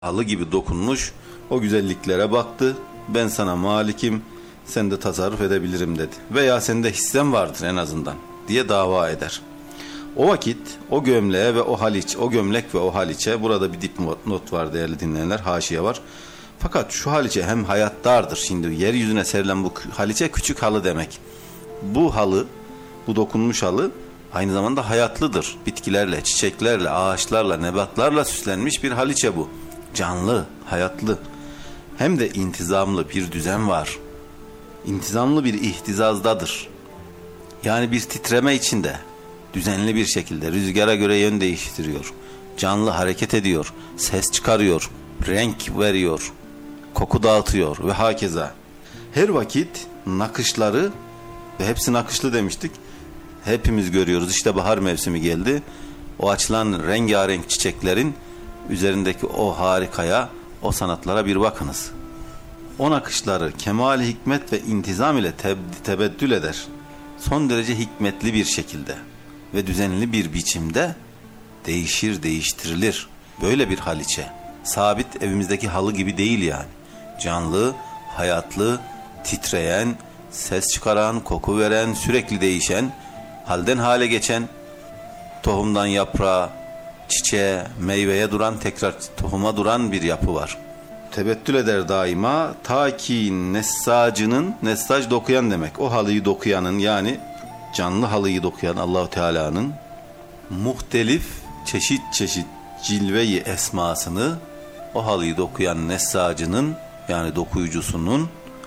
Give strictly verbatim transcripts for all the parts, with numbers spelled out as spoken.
halı gibi dokunmuş, o güzelliklere baktı. Ben sana malikim, sen de tasarruf edebilirim dedi. Veya sende hissen vardır en azından diye dava eder. O vakit o gömleğe ve o haliç, o gömlek ve o haliçe, burada bir dipnot var değerli dinleyenler, haşiye var. Fakat şu haliçe hem hayattardır. Şimdi yeryüzüne serilen bu haliçe küçük halı demek. Bu halı, bu dokunmuş halı aynı zamanda hayatlıdır. Bitkilerle, çiçeklerle, ağaçlarla, nebatlarla süslenmiş bir haliçe bu. Canlı, hayatlı. Hem de intizamlı bir düzen var. İntizamlı bir ihtizazdadır. Yani bir titreme içinde, düzenli bir şekilde rüzgara göre yön değiştiriyor. Canlı hareket ediyor, ses çıkarıyor, renk veriyor, koku dağıtıyor ve hakeza. Her vakit nakışları, ve hepsi nakışlı demiştik, hepimiz görüyoruz. İşte bahar mevsimi geldi. O açılan rengarenk çiçeklerin üzerindeki o harikaya, o sanatlara bir bakınız. O nakışları kemali hikmet ve intizam ile teb- tebeddül eder. Son derece hikmetli bir şekilde ve düzenli bir biçimde değişir, değiştirilir. Böyle bir haliçe. Sabit evimizdeki halı gibi değil yani. Canlı, hayatlı, titreyen, ses çıkaran, koku veren, sürekli değişen, halden hale geçen, tohumdan yaprağa, çiçeğe, meyveye duran, tekrar tohuma duran bir yapı var. Tebettül eder daima, ta ki nessacının, nessaj dokuyan demek. O halıyı dokuyanın, yani canlı halıyı dokuyan Allahu Teala'nın muhtelif çeşit çeşit cilve-i esmasını, o halıyı dokuyan nessacının, yani dokuyucusunun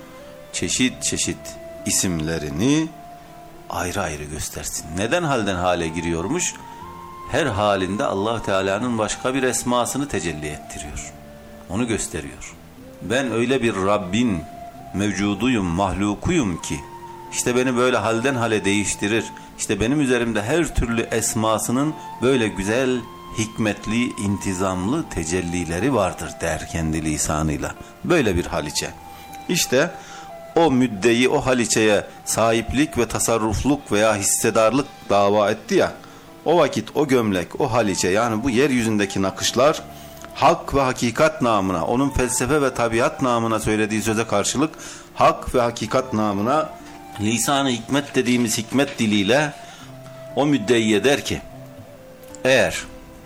çeşit çeşit isimlerini ayrı ayrı göstersin. Neden halden hale giriyormuş? Her halinde Allah Teala'nın başka bir esmasını tecelli ettiriyor. Onu gösteriyor. Ben öyle bir Rabbin mevcuduyum, mahlukuyum ki işte beni böyle halden hale değiştirir. İşte benim üzerimde her türlü esmasının böyle güzel, hikmetli, intizamlı tecellileri vardır der kendi lisanıyla. Böyle bir haliçe. İşte o müddeyi, o haliçeye sahiplik ve tasarrufluk veya hissedarlık dava etti ya, o vakit o gömlek, o haliçe, yani bu yeryüzündeki nakışlar hak ve hakikat namına, onun felsefe ve tabiat namına söylediği söze karşılık hak ve hakikat namına lisan-ı hikmet dediğimiz hikmet diliyle o müddeiye der ki, eğer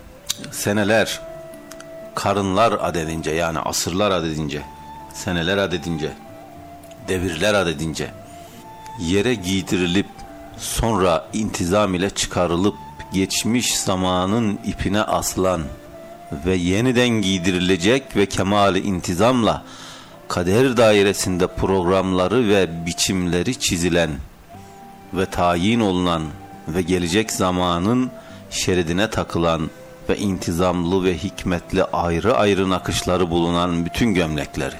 seneler, karınlar adedince, yani asırlar adedince, seneler adedince, devirler adedince yere giydirilip sonra intizam ile çıkarılıp geçmiş zamanın ipine asılan ve yeniden giydirilecek ve kemali intizamla kader dairesinde programları ve biçimleri çizilen ve tayin olunan ve gelecek zamanın şeridine takılan ve intizamlı ve hikmetli ayrı ayrı nakışları bulunan bütün gömlekleri,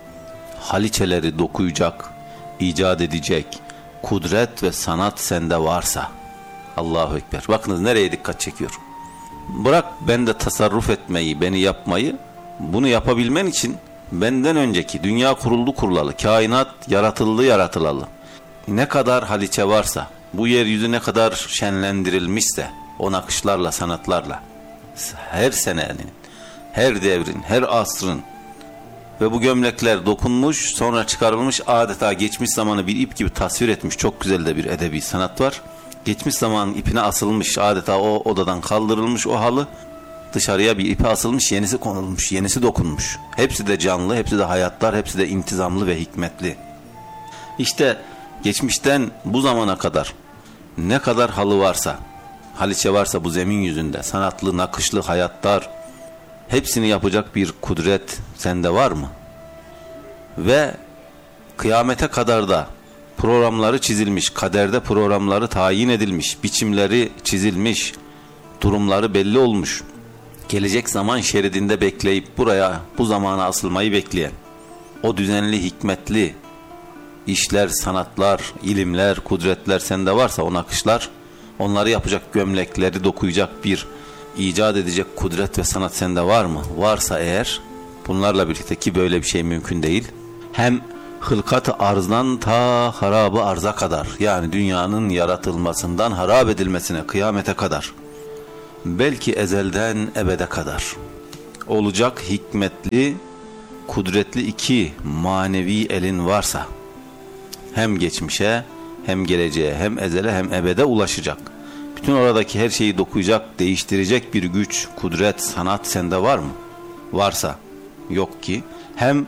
haliçeleri dokuyacak, icat edecek kudret ve sanat sende varsa, Allahu Ekber. Bakınız nereye dikkat çekiyorum. Bırak bende tasarruf etmeyi, beni yapmayı, bunu yapabilmen için benden önceki dünya kuruldu kurulalı, kainat yaratıldı yaratılalı, ne kadar haliçe varsa, bu yeryüzü ne kadar şenlendirilmişse o nakışlarla, sanatlarla, her senenin, her devrin, her asrın ve bu gömlekler dokunmuş, sonra çıkarılmış, adeta geçmiş zamanı bir ip gibi tasvir etmiş çok güzel de bir edebi sanat var. Geçmiş zamanın ipine asılmış, adeta o odadan kaldırılmış o halı, dışarıya bir ipe asılmış, yenisi konulmuş, yenisi dokunmuş. Hepsi de canlı, hepsi de hayatlar, hepsi de intizamlı ve hikmetli. İşte geçmişten bu zamana kadar ne kadar halı varsa, haliçe varsa bu zemin yüzünde, sanatlı, nakışlı hayatlar, hepsini yapacak bir kudret sende var mı? Ve kıyamete kadar da programları çizilmiş, kaderde programları tayin edilmiş, biçimleri çizilmiş, durumları belli olmuş. Gelecek zaman şeridinde bekleyip buraya, bu zamana asılmayı bekleyen, o düzenli, hikmetli işler, sanatlar, ilimler, kudretler sende varsa, o nakışlar, onları yapacak gömlekleri dokuyacak bir icat edecek kudret ve sanat sende var mı? Varsa eğer, bunlarla birlikte, ki böyle bir şey mümkün değil, hem hılkat-ı arzdan ta harabı arza kadar, yani dünyanın yaratılmasından harap edilmesine, kıyamete kadar, belki ezelden ebede kadar olacak hikmetli, kudretli iki manevi elin varsa, hem geçmişe, hem geleceğe, hem ezele, hem ebede ulaşacak, bütün oradaki her şeyi dokuyacak, değiştirecek bir güç, kudret, sanat sende var mı? Varsa, yok ki, hem